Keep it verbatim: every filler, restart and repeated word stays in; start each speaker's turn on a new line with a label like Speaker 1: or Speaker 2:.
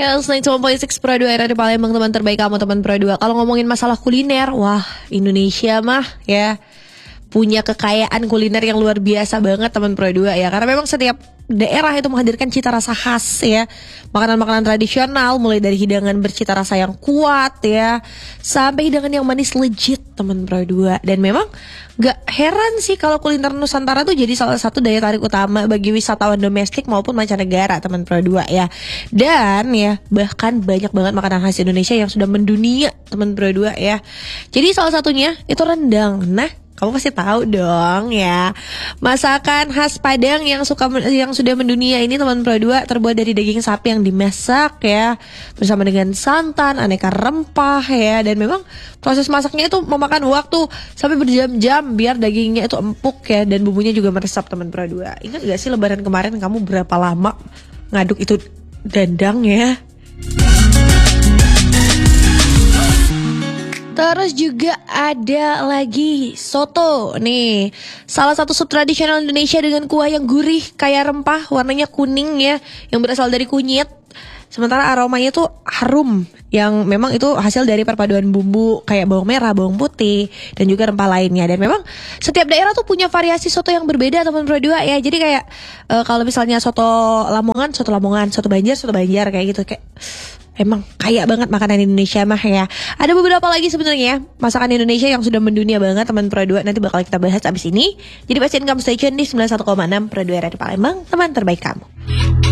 Speaker 1: Ya, selain cuma politik Pro dua era di Palembang, teman terbaik kamu, teman Pro dua. Kalau ngomongin masalah kuliner, wah Indonesia mah ya punya kekayaan kuliner yang luar biasa banget teman Pro dua ya. Karena memang setiap daerah itu menghadirkan cita rasa khas ya. Makanan-makanan tradisional mulai dari hidangan bercita rasa yang kuat ya, sampai hidangan yang manis legit teman Pro dua. Dan memang gak heran sih kalau kuliner Nusantara tuh jadi salah satu daya tarik utama bagi wisatawan domestik maupun mancanegara teman Pro dua ya. Dan ya bahkan banyak banget makanan khas Indonesia yang sudah mendunia teman Pro dua ya. Jadi salah satunya itu rendang. Nah, kamu pasti tahu dong ya, masakan khas Padang yang suka yang sudah mendunia ini teman Pro dua terbuat dari daging sapi yang dimasak ya bersama dengan santan, aneka rempah ya. Dan memang proses masaknya itu memakan waktu sampai berjam-jam biar dagingnya itu empuk ya, dan bumbunya juga meresap teman Pro dua. Ingat gak sih lebaran kemarin kamu berapa lama ngaduk itu dandang ya? Terus juga ada lagi soto nih, salah satu sub tradisional Indonesia dengan kuah yang gurih, kaya rempah, warnanya kuning ya, yang berasal dari kunyit. Sementara aromanya tuh harum, yang memang itu hasil dari perpaduan bumbu kayak bawang merah, bawang putih, dan juga rempah lainnya. Dan memang setiap daerah tuh punya variasi soto yang berbeda teman Pro dua ya. Jadi kayak uh, kalau misalnya soto Lamongan, soto Lamongan, soto Banjar, soto Banjar kayak gitu. Kayak emang kaya banget makanan Indonesia mah ya. Ada beberapa lagi sebenarnya masakan Indonesia yang sudah mendunia banget teman Pro dua. Nanti bakal kita bahas abis ini. Jadi pastiin kamu stay tune di sembilan puluh satu koma enam Pro dua Radio Palembang, teman terbaik kamu.